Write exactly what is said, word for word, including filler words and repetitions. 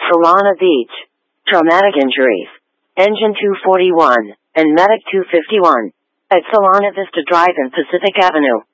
Solana Beach. Traumatic injuries. Engine two forty-one and Medic two fifty-one. At Solana Vista Drive and Pacific Avenue.